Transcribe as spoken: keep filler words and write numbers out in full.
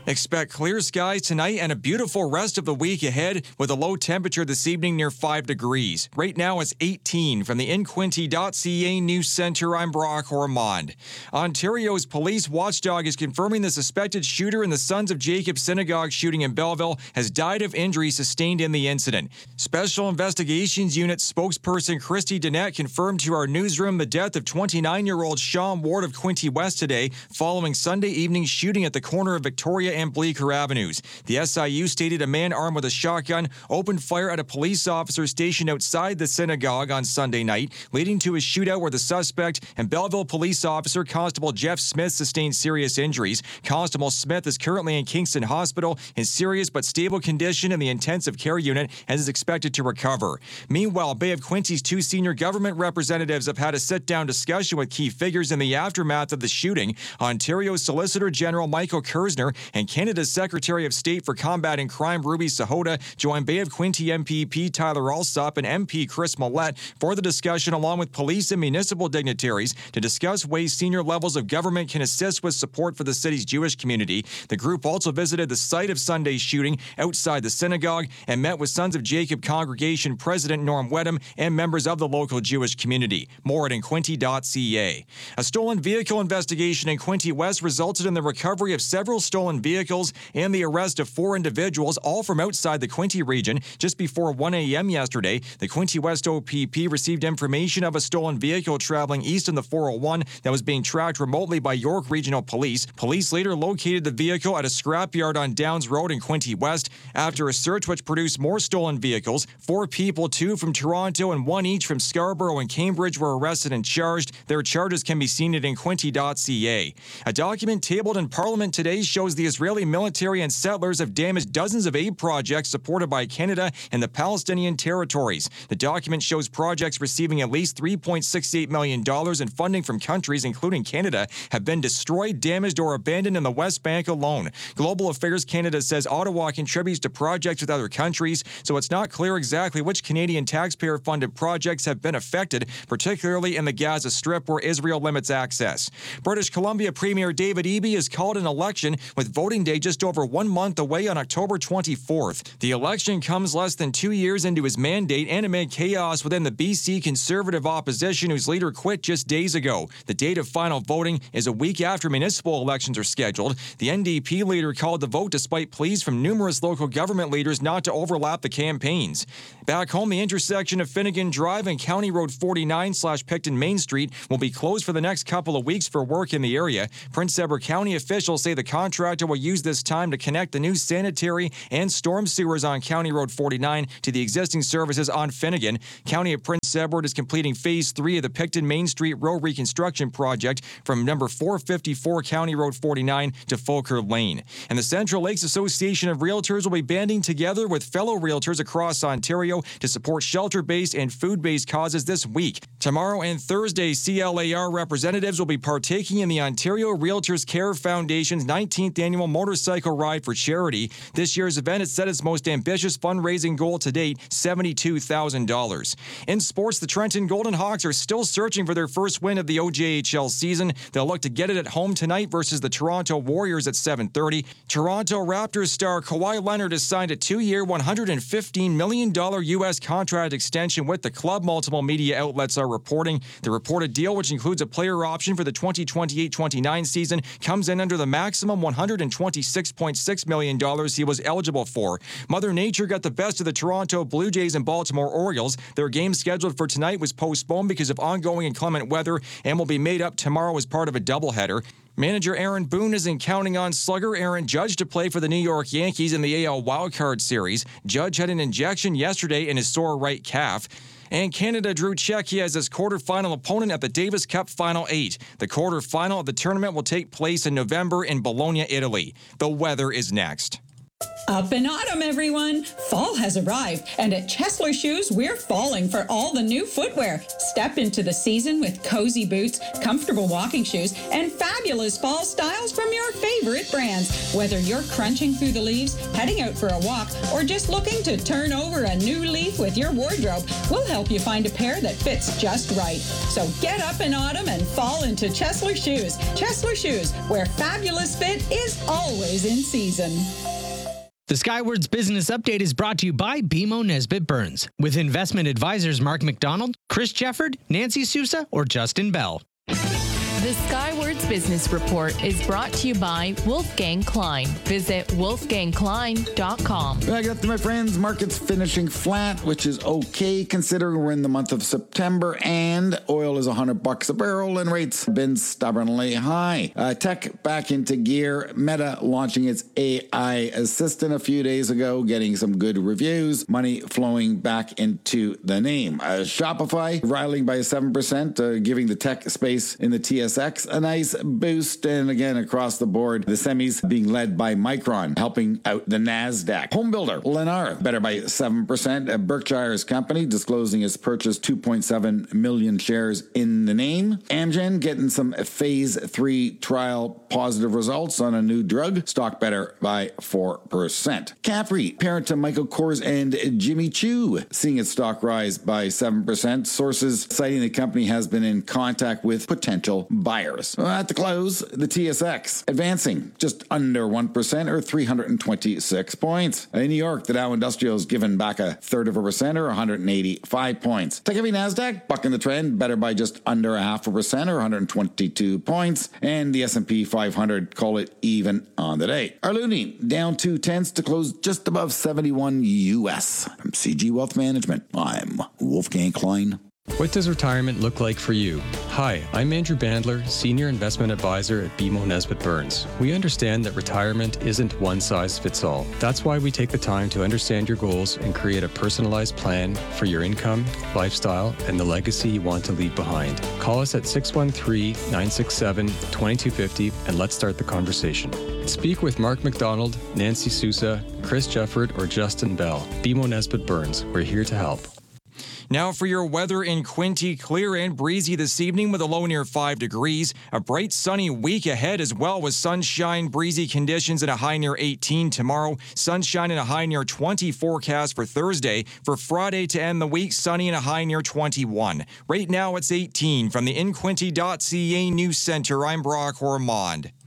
Expect clear skies tonight and a beautiful rest of the week ahead with a low temperature this evening near five degrees. Right now it's eighteen. From the in quinte dot c a News Center, I'm Brock Ormond. Ontario's police watchdog is confirming the suspected shooter in the Sons of Jacob Synagogue shooting in Belleville has died of injuries sustained in the incident. Special Investigations Unit spokesperson Christy Dennett confirmed to our newsroom the death of twenty-nine-year-old Sean Ward of Quinte West today following Sunday evening's shooting at the corner of Victoria and Bleecker Avenues. The S I U stated a man armed with a shotgun opened fire at a police officer stationed outside the synagogue on Sunday night, leading to a shootout where the suspect and Belleville police officer Constable Jeff Smith sustained serious injuries. Constable Smith is currently in Kingston Hospital in serious but stable condition in the intensive care unit and is expected to recover. Meanwhile, Bay of Quinte's two senior government representatives have had a sit-down discussion with key figures in the aftermath of the shooting. Ontario's Solicitor General Michael Kersner and Canada's Secretary of State for Combating Crime Ruby Sahota joined Bay of Quinte M P P Tyler Alsop and M P Chris Millett for the discussion along with police and municipal dignitaries to discuss ways senior levels of government can assist with support for the city's Jewish community. The group also visited the site of Sunday's shooting outside the synagogue and met with Sons of Jacob Congregation President Norm Wedham and members of the local Jewish community. More at in quinte dot c a. A stolen vehicle investigation in Quinte West resulted in the recovery of several stolen vehicles and the arrest of four individuals, all from outside the Quinte region. Just before one a m yesterday, the Quinte West O P P received information of a stolen vehicle traveling east in the four oh one that was being tracked remotely by York Regional Police. Police later located the vehicle at a scrapyard on Downs Road in Quinte West. After a search which produced more stolen vehicles, four people, two from Toronto and one each from Scarborough and Cambridge, were arrested and charged. Their charges can be seen at in quinte dot c a. A document tabled in Parliament today shows the Israeli military and settlers have damaged dozens of aid projects supported by Canada and the Palestinian territories. The document shows projects receiving at least three point six eight million dollars in funding from countries, including Canada, have been destroyed, damaged, or abandoned in the West Bank alone. Global Affairs Canada says Ottawa contributes to projects with other countries, so it's not clear exactly which Canadian taxpayer-funded projects have been affected, particularly in the Gaza Strip where Israel limits access. British Columbia Premier David Eby has called an election with voting day just over one month away on October twenty-fourth. The election comes less than two years into his mandate and amid chaos within the B C Conservative opposition whose leader quit just days ago. The date of final voting is a week after municipal elections are scheduled. The N D P leader called the vote despite pleas from numerous local government leaders not to overlap the campaigns. Back home, the intersection of Finnegan Drive and County Road forty-nine slash Picton Main Street will be closed for the next couple of weeks for work in the area. Prince Edward County officials say the contractor will use this time to connect the new sanitary and storm sewers on County Road forty-nine to the existing services on Finnegan. County of Prince Edward is completing Phase three of the Picton Main Street Road Reconstruction Project from number four fifty-four County Road forty-nine to Folker Lane. And the Central Lakes Association of Realtors will be banding together with fellow realtors across Ontario to support shelter-based and food-based causes this week. Tomorrow and Thursday, C L A R representatives will be partaking in the Ontario Realtors Care Foundation's nineteenth annual motorcycle ride for charity. This year's event has set its most ambitious fundraising goal to date, seventy-two thousand dollars. In sports, the Trenton Golden Hawks are still searching for their first win of the O J H L season. They'll look to get it at home tonight versus the Toronto Warriors at seven thirty. Toronto Raptors star Kawhi Leonard has signed a two-year, one hundred fifteen million dollars U S contract extension with the club, multiple media outlets are reporting. The reported deal, which includes a player option for the twenty twenty-eight twenty-nine season, comes in under the maximum one hundred twenty-six point six million dollars he was eligible for. Mother Nature got the best of the Toronto Blue Jays and Baltimore Orioles. Their game scheduled for tonight was postponed because of ongoing inclement weather and will be made up tomorrow as part of a doubleheader. Manager Aaron Boone isn't counting on slugger Aaron Judge to play for the New York Yankees in the A L Wildcard Series. Judge had an injection yesterday in his sore right calf. And Canada drew Czechia as its quarterfinal opponent at the Davis Cup Final Eight. The quarterfinal of the tournament will take place in November in Bologna, Italy. The weather is next. Up in autumn, everyone! Fall has arrived, and at Chesler Shoes, we're falling for all the new footwear. Step into the season with cozy boots, comfortable walking shoes, and fabulous fall styles from your favorite favorite brands. Whether you're crunching through the leaves, heading out for a walk, or just looking to turn over a new leaf with your wardrobe, we'll help you find a pair that fits just right. So get up in autumn and fall into Chesler Shoes. Chesler Shoes, where fabulous fit is always in season. The Skywards Business Update is brought to you by B M O Nesbitt Burns, with investment advisors Mark McDonald, Chris Jefford, Nancy Sousa, or Justin Bell. The Skywards Business Report is brought to you by Wolfgang Klein. Visit wolfgang klein dot com. Back up to my friends. Markets finishing flat, which is okay considering we're in the month of September and oil is one hundred bucks a barrel and rates have been stubbornly high. Uh, tech back into gear. Meta launching its A I assistant a few days ago, getting some good reviews. Money flowing back into the name. Uh, Shopify riling by seven percent, uh, giving the tech space in the T S X a nice boost, and again across the board the semis being led by Micron, helping out the Nasdaq. Homebuilder Lennar better by seven percent. Berkshire's company disclosing its purchase two point seven million shares in the name. Amgen getting some phase three trial positive results on a new drug, stock better by four percent. Capri, parent to Michael Kors and Jimmy Choo, seeing its stock rise by seven percent. Sources citing the company has been in contact with potential buyers. At the close, the T S X advancing just under one percent or three hundred twenty-six points. In New York, the Dow Industrial is given back a third of a percent or one hundred eighty-five points. Tech-heavy Nasdaq bucking the trend, better by just under a half a percent or one hundred twenty-two points. And the S and P five hundred, call it even on the day. Our Loonie down two tenths to close just above seventy-one U S. From C G Wealth Management, I'm Wolfgang Klein. What does retirement look like for you? Hi, I'm Andrew Bandler, Senior Investment Advisor at B M O Nesbitt Burns. We understand that retirement isn't one size fits all. That's why we take the time to understand your goals and create a personalized plan for your income, lifestyle, and the legacy you want to leave behind. Call us at six one three, nine six seven, two two five zero and let's start the conversation. Speak with Mark McDonald, Nancy Sousa, Chris Jefford, or Justin Bell. B M O Nesbitt Burns. We're here to help. Now for your weather in Quinte, clear and breezy this evening with a low near five degrees. A bright sunny week ahead as well with sunshine, breezy conditions and a high near eighteen tomorrow. Sunshine and a high near twenty forecast for Thursday. For Friday to end the week, sunny and a high near twenty-one. Right now it's eighteen. From the in quinte dot c a News Center, I'm Brock Ormond.